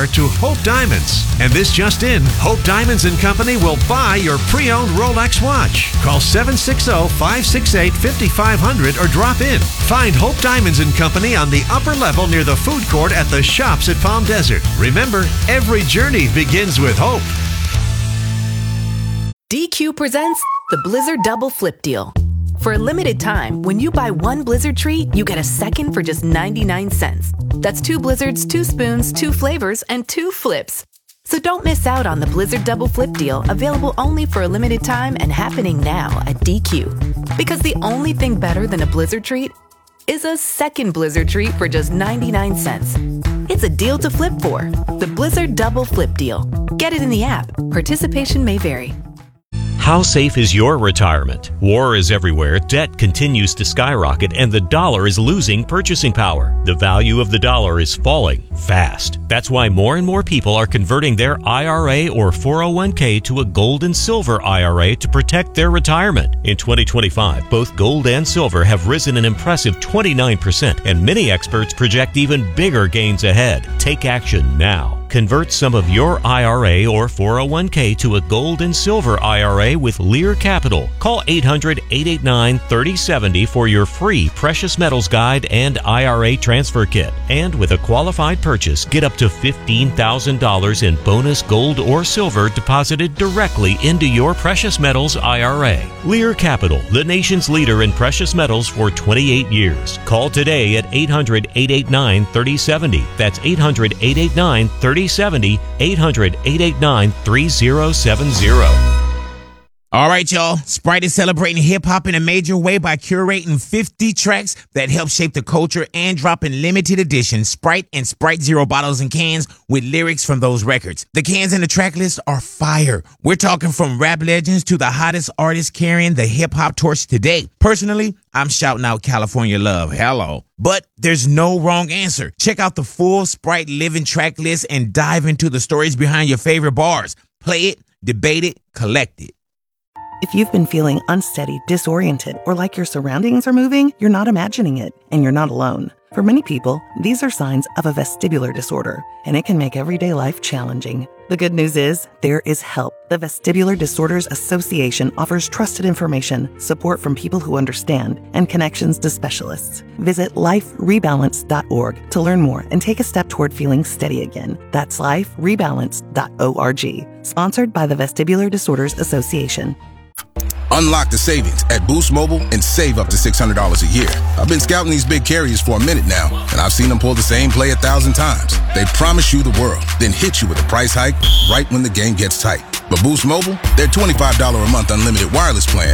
care to Hope Diamonds. And this just in, Hope Diamonds and Company will buy your pre-owned Rolex watch. Call 760-568-5500 or drop in. Find Hope Diamonds and Company on the upper level near the food court at the Shops at Palm Desert. Remember, every journey begins with hope. DQ presents the Blizzard Double Flip Deal. For a limited time, when you buy one Blizzard treat, you get a second for just 99 cents. That's 2 Blizzards, 2 spoons, 2 flavors, and 2 flips. So don't miss out on the Blizzard Double Flip Deal, available only for a limited time and happening now at DQ. Because the only thing better than a Blizzard treat is a second Blizzard treat for just 99 cents. It's a deal to flip for. The Blizzard Double Flip Deal. Get it in the app. Participation may vary. How safe is your retirement? War is everywhere, debt continues to skyrocket, and the dollar is losing purchasing power. The value of the dollar is falling fast. That's why more and more people are converting their IRA or 401k to a gold and silver IRA to protect their retirement. In 2025, both gold and silver have risen an impressive 29%, and many experts project even bigger gains ahead. Take action now. Convert some of your IRA or 401k to a gold and silver IRA with Lear Capital. Call 800-889-3070 for your free precious metals guide and IRA transfer kit. And with a qualified purchase, get up to $15,000 in bonus gold or silver deposited directly into your precious metals IRA. Lear Capital, the nation's leader in precious metals for 28 years. Call today at 800-889-3070. That's 800-889-3070. 800-889-3070. All right, y'all. Sprite is celebrating hip-hop in a major way by curating 50 tracks that help shape the culture and dropping limited edition Sprite and Sprite Zero bottles and cans with lyrics from those records. The cans in the track list are fire. We're talking from rap legends to the hottest artists carrying the hip-hop torch today. Personally, I'm shouting out California Love. Hello. But there's no wrong answer. Check out the full Sprite Living track list and dive into the stories behind your favorite bars. Play it, debate it, collect it. If you've been feeling unsteady, disoriented, or like your surroundings are moving, you're not imagining it, and you're not alone. For many people, these are signs of a vestibular disorder, and it can make everyday life challenging. The good news is, there is help. The Vestibular Disorders Association offers trusted information, support from people who understand, and connections to specialists. Visit liferebalance.org to learn more and take a step toward feeling steady again. That's liferebalance.org. Sponsored by the Vestibular Disorders Association. Unlock the savings at Boost Mobile and save up to $600 a year. I've been scouting these big carriers for a minute now, and I've seen them pull the same play 1,000 times. They promise you the world, then hit you with a price hike right when the game gets tight. But Boost Mobile, their $25 a month unlimited wireless plan